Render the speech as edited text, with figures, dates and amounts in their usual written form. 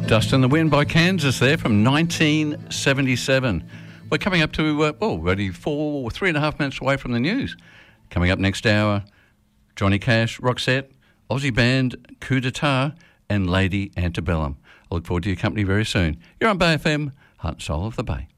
Dust in the Wind by Kansas there from 1977. We're coming up to, already 3.5 minutes away from the news. Coming up next hour, Johnny Cash, Roxette, Aussie band Coup d'etat and Lady Antebellum. I look forward to your company very soon. You're on Bay FM, heart and soul of the Bay.